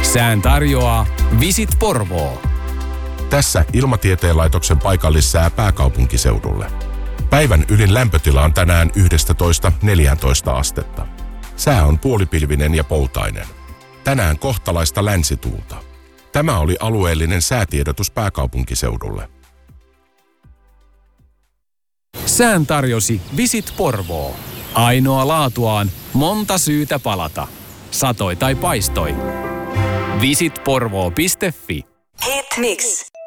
Sään tarjoaa Visit Porvoo. Tässä Ilmatieteen laitoksen paikallissää pääkaupunkiseudulle. Päivän ylin lämpötila on tänään 11-14 astetta. Sää on puolipilvinen ja poutainen. Tänään kohtalaista länsituulta. Tämä oli alueellinen säätiedotus pääkaupunkiseudulle. Sään tarjosi Visit Porvoo. Ainoa laatuaan, monta syytä palata. Satoi tai paistoi. visitporvoo.fi. Hit Mix.